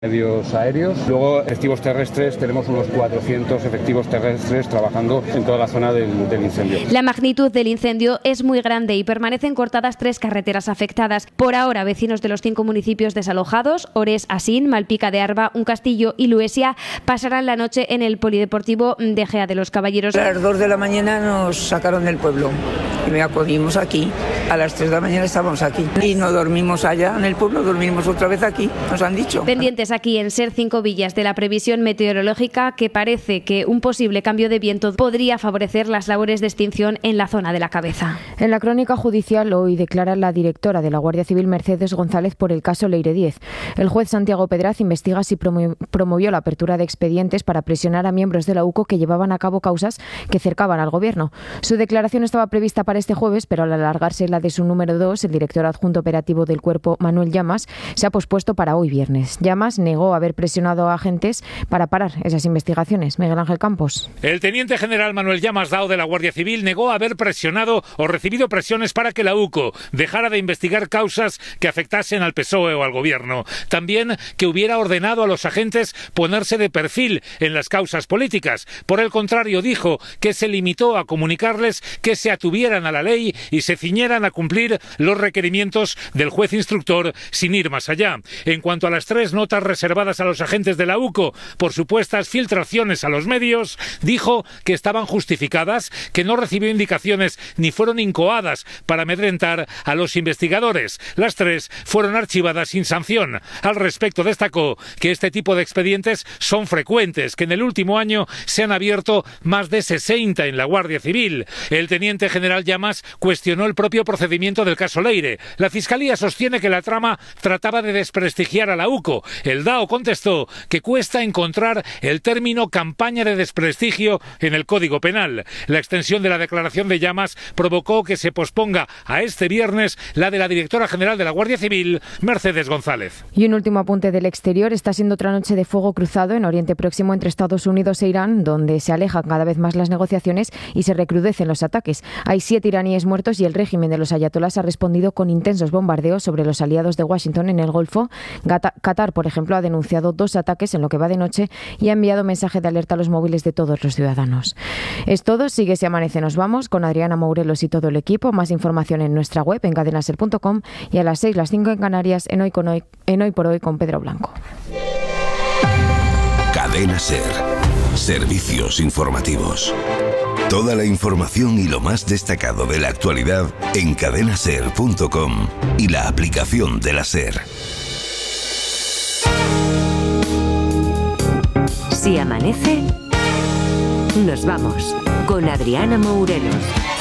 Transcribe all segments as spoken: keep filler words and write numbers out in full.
medios aéreos. Luego, efectivos terrestres, tenemos unos cuatrocientos efectivos terrestres trabajando en toda la zona del, del incendio. La magnitud del incendio es muy grande y permanecen cortadas tres carreteras afectadas. Por ahora, vecinos de los cinco municipios desalojados, Ores, Asín, Malpica de Arba, Un Castillo y Luesia, pasarán la noche en el polideportivo de Gea de los Caballeros. A las dos de la mañana nos sacaron del pueblo y me acudimos aquí. A las tres de la mañana estábamos aquí y no dormimos allá en el pueblo, dormimos otra vez aquí, nos han dicho. Pendientes aquí en Ser Cinco Villas de la previsión meteorológica, que parece que un posible cambio de viento podría favorecer las labores de extinción en la zona de la Cabeza. En la crónica judicial hoy declara la directora de la Guardia Civil, Mercedes González, por el caso Leire diez. El juez Santiago Pedraz investiga si promo- promovió la apertura de expedientes para presionar a miembros de la U C O que llevaban a cabo causas que cercaban al gobierno. Su declaración estaba prevista para este jueves, pero al alargarse la de su número dos, el director adjunto operativo del cuerpo, Manuel Llamas, se ha pospuesto para hoy viernes. Llamas negó haber presionado a agentes para parar esas investigaciones. Miguel Ángel Campos. El teniente general Manuel Llamas Dao de la Guardia Civil negó haber presionado o recibido presiones para que la U C O dejara de investigar causas que afectasen al P S O E o al gobierno. También que hubiera ordenado a los agentes ponerse de perfil en las causas políticas. Por el contrario, dijo que se limitó a comunicarles que se atuvieran a la ley y se ciñeran a cumplir los requerimientos del juez instructor sin ir más allá. En cuanto a las tres notas reservadas a los agentes de la U C O por supuestas filtraciones a los medios, dijo que estaban justificadas, que no recibió indicaciones ni fueron incoadas para amedrentar a los investigadores. Las tres fueron archivadas sin sanción. Al respecto, destacó que este tipo de expedientes son frecuentes, que en el último año se han abierto más de sesenta en la Guardia Civil. El teniente general Llamas cuestionó el propio procedimiento del caso Leire. La Fiscalía sostiene que la trama trataba de desprestigiar a la U C O. El Dao contestó que cuesta encontrar el término campaña de desprestigio en el Código Penal. La extensión de la declaración de Llamas provocó que se posponga a este viernes la de la directora general de la Guardia Civil, Mercedes González. Y un último apunte del exterior. Está siendo otra noche de fuego cruzado en Oriente Próximo entre Estados Unidos e Irán, donde se alejan cada vez más las negociaciones y se recrudecen los ataques. Hay siete iraníes muertos y el régimen de los ayatolás ha respondido con intensos bombardeos sobre los aliados de Washington en el Golfo. Gata- Qatar, por ejemplo, ha denunciado dos ataques en lo que va de noche y ha enviado mensaje de alerta a los móviles de todos los ciudadanos. Es todo. Sigue Si Amanece Nos Vamos con Adriana Mourelos y todo el equipo. Más información en nuestra web en cadena ser punto com y a las seis, las cinco en Canarias, en Hoy, con hoy, en Hoy por Hoy con Pedro Blanco. Cadena Ser. Servicios informativos. Toda la información y lo más destacado de la actualidad en cadena ser punto com y la aplicación de la SER. Si amanece, nos vamos con Adriana Mourelos.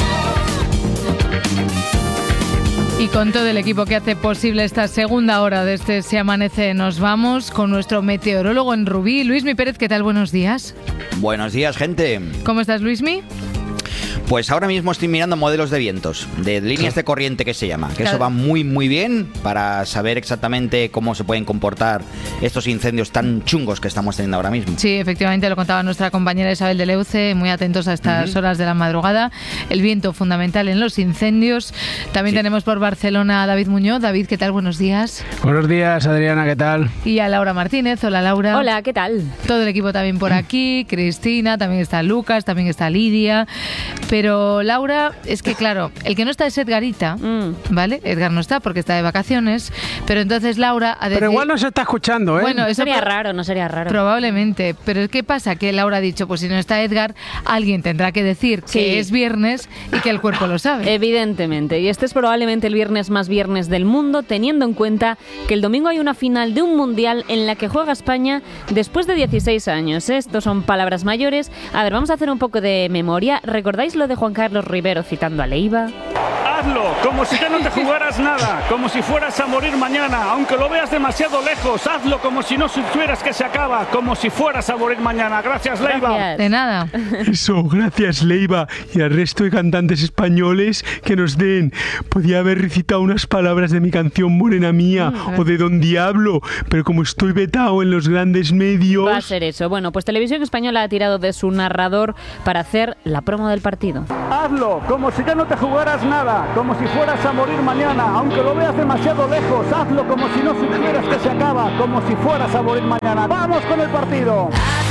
Y con todo el equipo que hace posible esta segunda hora de este Si Amanece Nos Vamos, con nuestro meteorólogo en Rubí, Luismi Pérez. ¿Qué tal? Buenos días. Buenos días, gente. ¿Cómo estás, Luismi? Pues ahora mismo estoy mirando modelos de vientos, de líneas de corriente que se llama, que claro. Eso va muy muy bien para saber exactamente cómo se pueden comportar estos incendios tan chungos que estamos teniendo ahora mismo. Sí, efectivamente, lo contaba nuestra compañera Isabel de Leuce, muy atentos a estas uh-huh. horas de la madrugada. El viento fundamental en los incendios. También sí. Tenemos por Barcelona a David Muñoz. David, ¿qué tal? Buenos días. Buenos días, Adriana, ¿qué tal? Y a Laura Martínez. Hola, Laura. Hola, ¿qué tal? Todo el equipo también por aquí, Cristina, también está Lucas, también está Lidia. Pero Laura, es que claro, el que no está es Edgarita, mm. ¿vale? Edgar no está porque está de vacaciones, pero entonces Laura... Ha pero igual no se está escuchando, ¿eh? Bueno, eso sería pro- raro, no sería raro. Probablemente, pero ¿qué pasa? Que Laura ha dicho, pues si no está Edgar, alguien tendrá que decir sí. que es viernes y que el cuerpo lo sabe. Evidentemente, y este es probablemente el viernes más viernes del mundo, teniendo en cuenta que el domingo hay una final de un mundial en la que juega España después de dieciséis años. Estos son palabras mayores. A ver, vamos a hacer un poco de memoria. ¿Recordáis lo de Juan Carlos Rivero citando a Leiva? Hazlo, como si ya no te jugaras nada, como si fueras a morir mañana, aunque lo veas demasiado lejos. Hazlo como si no supieras que se acaba, como si fueras a morir mañana. Gracias, Leiva. Gracias. De nada. Eso, gracias, Leiva, y al resto de cantantes españoles que nos den. Podía haber recitado unas palabras de mi canción Morena Mía mm, o de Don Diablo, pero como estoy vetado en los grandes medios... Va a ser eso. Bueno, pues Televisión Española ha tirado de su narrador para hacer la promo del partido. Hazlo, como si ya no te jugaras nada, como si fueras a morir mañana, aunque lo veas demasiado lejos, hazlo como si no supieras que se acaba, como si fueras a morir mañana. ¡Vamos con el partido!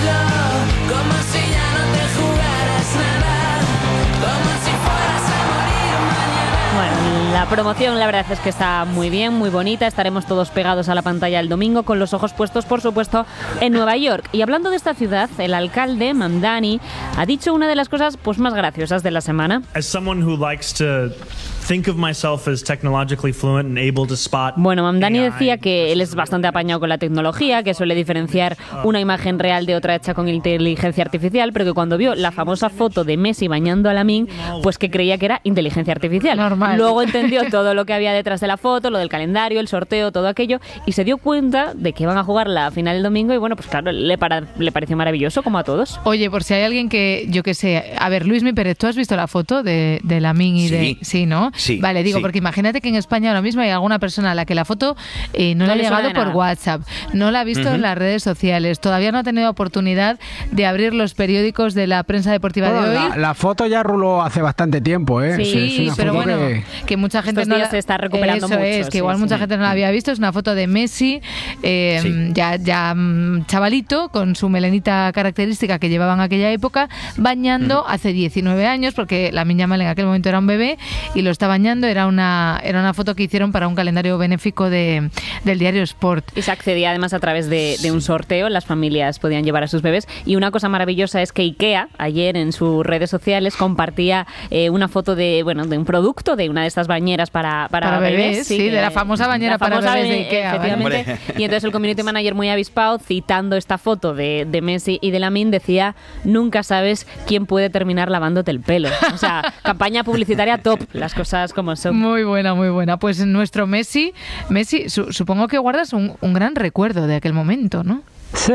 Hazlo como si ya no te jugaras nada, como si fueras a morir mañana. Bueno, la promoción la verdad es que está muy bien, muy bonita. Estaremos todos pegados a la pantalla el domingo con los ojos puestos, por supuesto, en Nueva York. Y hablando de esta ciudad, el alcalde, Mamdani, ha dicho una de las cosas pues más graciosas de la semana. As someone who likes to think of myself as technologically fluent and able to spot. Bueno, Mamdani decía que él es bastante apañado con la tecnología, que suele diferenciar una imagen real de otra hecha con inteligencia artificial, pero que cuando vio la famosa foto de Messi bañando a Lamine, pues que creía que era inteligencia artificial. Normal. Luego entendió todo lo que había detrás de la foto, lo del calendario, el sorteo, todo aquello, y se dio cuenta de que iban a jugar la final el domingo y bueno, pues claro, le, para, le pareció maravilloso, como a todos. Oye, por si hay alguien que, yo que sé, a ver, Luismi Pérez, ¿tú has visto la foto de, de Lamine y Sí. de... Sí, ¿no? Sí, Vale, digo, sí. porque imagínate que en España ahora mismo hay alguna persona a la que la foto eh, no, No le ha le suena llegado de por nada. WhatsApp, no la ha visto Ujú. en las redes sociales, todavía no ha tenido oportunidad de abrir los periódicos de la prensa deportiva Bueno, de hoy. la, la foto ya ruló hace bastante tiempo, ¿eh? Sí, Es- es una pero foto bueno, que- que, mucha gente Estos no días la, se está recuperando eso mucho, es, que sí, igual sí. mucha gente no la había visto. Es una foto de Messi, eh, Sí. ya, ya mm, chavalito, con su melenita característica que llevaba en aquella época, bañando hace diecinueve años, porque la Lamine Yamal en aquel momento era un bebé y lo está bañando. Era una, era una foto que hicieron para un calendario benéfico de, del diario Sport. Y se accedía además a través de, de un sorteo, las familias podían llevar a sus bebés. Y una cosa maravillosa es que IKEA ayer en sus redes sociales compartía eh, una foto de bueno de un producto, de una de estas bañeras para, para, Para bebés, sí, que- de la famosa bañera la para famosa bebés de bañe- IKEA, ¿vale? efectivamente. Y entonces el community manager, muy avispado, citando esta foto de, de Messi y de Lamine, decía: nunca sabes quién puede terminar lavándote el pelo. O sea, campaña publicitaria top, las cosas como son. Muy buena, muy buena. Pues nuestro Messi, Messi, su- supongo que guardas un, un gran recuerdo de aquel momento, ¿no? Sí,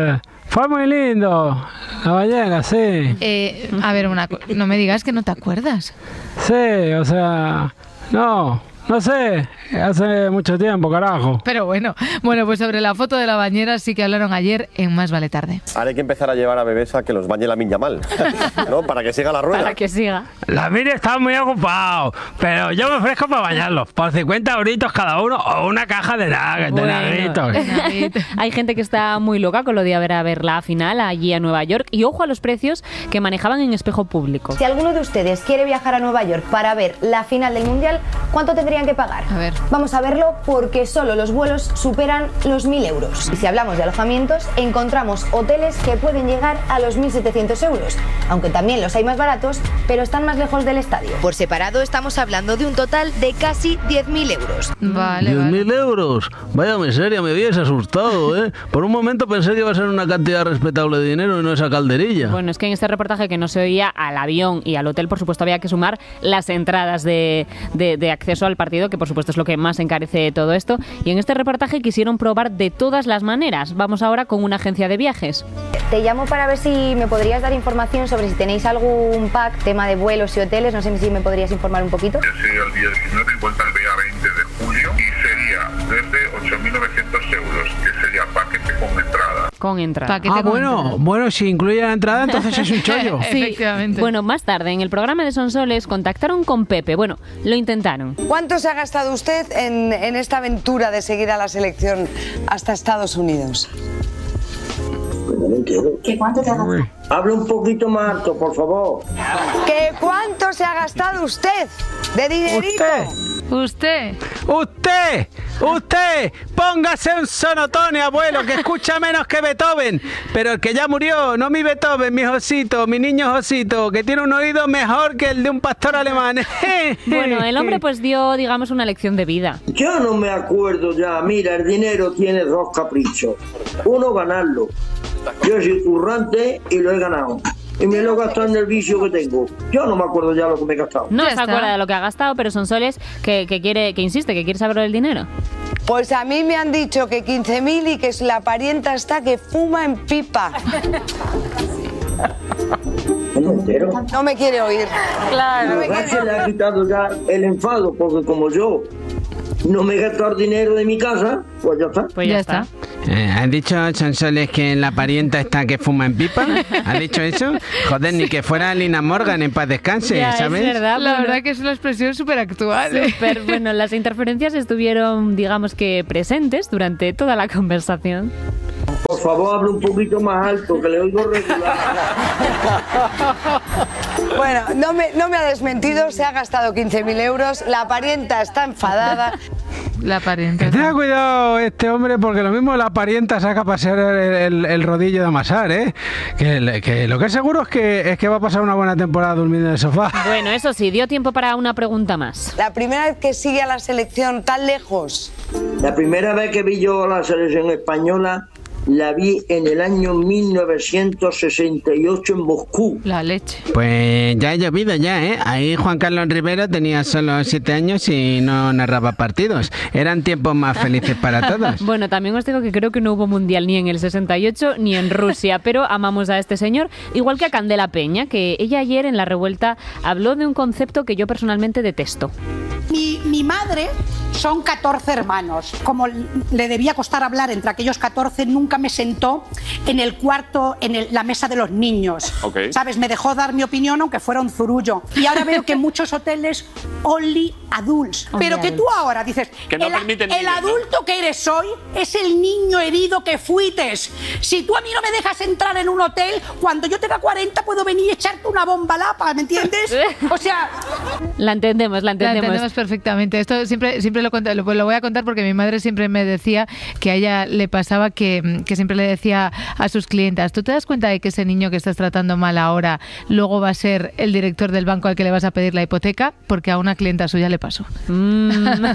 fue muy lindo. La ballena, sí. Eh, a ver, una, co- no me digas que no te acuerdas. Sí, o sea, no, no sé, hace mucho tiempo, carajo. Pero bueno, bueno, pues sobre la foto de la bañera sí que hablaron ayer en Más Vale Tarde. Ahora hay que empezar a llevar a bebés a que los bañe Lamine Yamal, ¿no? Para que siga la rueda. Para que siga. La Miri está muy ocupado, pero yo me ofrezco para bañarlos, por cincuenta euritos cada uno o una caja de nuggets, de Bueno. nuggitos. Hay gente que está muy loca con lo de haber a ver la final allí a Nueva York. Y ojo a los precios que manejaban en espejo público. Si alguno de ustedes quiere viajar a Nueva York para ver la final del Mundial, ¿cuánto tendrían que pagar? A ver. Vamos a verlo porque solo los vuelos superan los mil euros. Y si hablamos de alojamientos, encontramos hoteles que pueden llegar a los mil setecientos euros, aunque también los hay más baratos, pero están más lejos del estadio. Por separado estamos hablando de un total de casi diez mil euros. Vale, diez vale. mil euros. Vaya miseria, me habías asustado, ¿eh? Por un momento pensé que iba a ser una cantidad respetable de dinero y no esa calderilla. Bueno, es que en este reportaje que no se oía, al avión y al hotel, por supuesto, había que sumar las entradas de, de, de acceso al partido, que por supuesto es lo que más encarece todo esto. Y en este reportaje quisieron probar de todas las maneras. Vamos ahora con una agencia de viajes. Te llamo para ver si me podrías dar información sobre si tenéis algún pack, tema de vuelos y hoteles. No sé si me podrías informar un poquito. Sería el día diecinueve y vuelta al día veinte de julio y sería desde ocho mil novecientos euros, que sería paquete con entrada. Con entrada. Ah, bueno, bueno, si incluye la entrada, entonces es un chollo. Sí. Efectivamente. Bueno, más tarde en el programa de Sonsoles contactaron con Pepe. Bueno, lo intentaron. ¿Cuánto se ha gastado usted en, en esta aventura de seguir a la selección hasta Estados Unidos? No entiendo. ¿Qué cuánto te ha gastado? Habla un poquito más alto, por favor. ¿Qué cuánto se ha gastado usted de dinerito? ¿Usted? ¡Usted! ¡Usted! Póngase un sonotone, abuelo, que escucha menos que Beethoven. Pero el que ya murió, no mi Beethoven, mi Josito, mi niño Josito, que tiene un oído mejor que el de un pastor alemán. Bueno, el hombre pues dio, digamos, una lección de vida. Yo no me acuerdo ya. Mira, el dinero tiene dos caprichos. Uno, ganarlo. Yo soy currante y lo he ganado. Y me lo he gastado en el vicio que tengo. Yo no me acuerdo ya lo que me he gastado. No se acuerda de lo que ha gastado, pero Sonsoles que, que quiere, que insiste, que quiere saber del dinero. Pues a mí me han dicho que quince mil y que la parienta está que fuma en pipa. No me entero. No me quiere oír. Claro. No me ¿Verdad quiere que le ha oír. quitado ya el enfado? Porque como yo no me he gastado dinero de mi casa, pues ya está. Pues ya, está. Eh, ¿Has dicho, Sonsoles, que la parienta está que fuma en pipa? ¿Has dicho eso? Joder, ni que fuera Lina Morgan en paz descanse, Ya, ¿sabes? es verdad, La bueno. verdad que es una expresión súper actual. ¿eh? Súper, bueno, las interferencias estuvieron, digamos que presentes durante toda la conversación. Por favor, hable un poquito más alto, que le oigo regular. Bueno, no me, no me ha desmentido, se ha gastado quince mil euros, la parienta está enfadada. La parienta. Que tenga cuidado este hombre, porque lo mismo la parienta saca a pasear el, el- el rodillo de amasar, ¿eh? Que, le- que lo que es seguro es que, es que va a pasar una buena temporada durmiendo en el sofá. Bueno, eso sí, dio tiempo para una pregunta más. La primera vez que sigue a la selección tan lejos. La primera vez que vi yo a la selección española la vi en el año mil novecientos sesenta y ocho en Moscú. La leche. Pues ya ha llovido ya, ¿eh? Ahí Juan Carlos Rivero tenía solo siete años y no narraba partidos. Eran tiempos más felices para todos. Bueno, también os digo que creo que no hubo mundial ni en el sesenta y ocho ni en Rusia, pero amamos a este señor, igual que a Candela Peña, que ella ayer en La Revuelta habló de un concepto que yo personalmente detesto. Mi, mi madre son catorce hermanos. Como le debía costar hablar entre aquellos catorce, nunca me sentó en el cuarto, en el- la mesa de los niños. Ok. ¿Sabes? Me dejó dar mi opinión, aunque fuera un zurullo. Y ahora veo que en muchos hoteles, only adults. Only Pero que tú adults. ahora dices, Que no el, permiten el niños, ¿no? adulto que eres hoy es el niño herido que fuites. Si tú a mí no me dejas entrar en un hotel, cuando yo tenga cuarenta puedo venir y echarte una bomba lapa, ¿me entiendes? O sea... La entendemos, la La entendemos. entendemos perfectamente. Esto siempre, siempre lo, cuento- lo, lo voy a contar porque mi madre siempre me decía que a ella le pasaba que, que siempre le decía a sus clientas, ¿tú te das cuenta de que ese niño que estás tratando mal ahora luego va a ser el director del banco al que le vas a pedir la hipoteca? Porque a una clienta suya le pasó. Mm.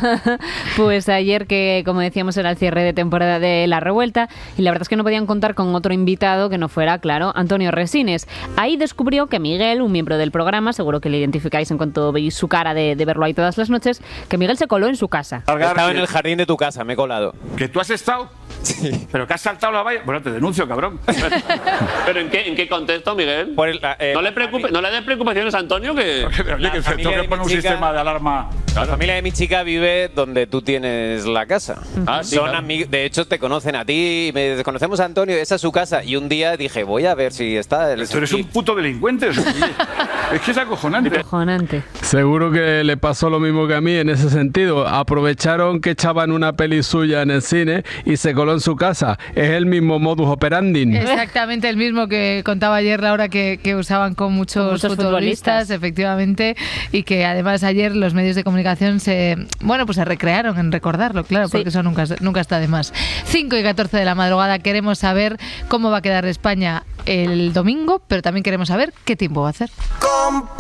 Pues ayer, que como decíamos era el cierre de temporada de La Revuelta, y la verdad es que no podían contar con otro invitado que no fuera, claro, Antonio Resines. Ahí descubrió que Miguel, un miembro del programa, seguro que le identificáis en cuanto veis su cara de, de verlo ahí todas las noches, que Miguel se coló en su casa. He estado en el jardín de tu casa, me he colado. ¿Que tú has estado? Sí. ¿Pero que has saltado la valla? Bueno, te denuncio, cabrón. ¿Pero en qué, en qué contexto, Miguel? eh, no, le preocupe, ¿No le des preocupaciones a Antonio? Que... Oye, que tengo que poner un sistema de alarma. La familia de mi chica vive donde tú tienes la casa. Ah, sí, Son claro. amig- de hecho, te conocen a ti. y Me conocemos a Antonio, esa es su casa. Y un día dije, voy a ver si está. El Tú eres un puto delincuente. Es es que es acojonante. Acojonante. Seguro que le pasó lo mismo que a mí en ese sentido. Aprovecharon que echaban una peli suya en el cine y se coló en su casa. Es el mismo modus operandi. Exactamente el mismo que contaba ayer Laura, que, que usaban con muchos, Con muchos futbolistas, futbolistas. efectivamente, y que además ayer los medios de comunicación se, bueno, pues se recrearon en recordarlo, claro, porque eso nunca, nunca está de más. cinco y catorce de la madrugada, queremos saber cómo va a quedar España el domingo, pero también queremos saber qué tiempo va a hacer. Compa